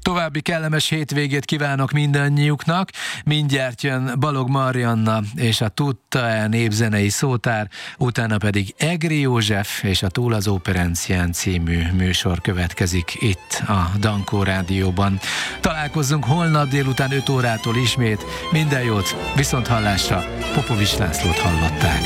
További kellemes hétvégét kívánok mindannyiuknak. Mindjárt jön Balog Marianna és a Tutta népzenei szótár, utána pedig Egri József és a Túl az Operencián című műsor következik itt a Dankó Rádióban. Találkozzunk holnap délután 5 órától ismét. Minden jót, viszonthallásra. Popovics Lászlót hallották.